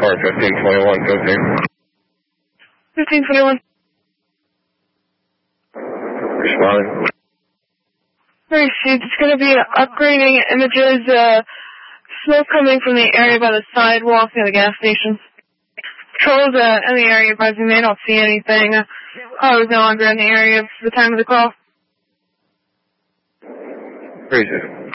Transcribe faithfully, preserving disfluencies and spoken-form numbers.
report fifteen twenty-one, fifteen. fifteen twenty-one. Responding. Received. It's going to be upgrading images, uh, smoke coming from the area by the sidewalk near the gas station. Patrols uh, in the area advising they don't see anything. I was no longer in the area for the time of the call. Appreciate it.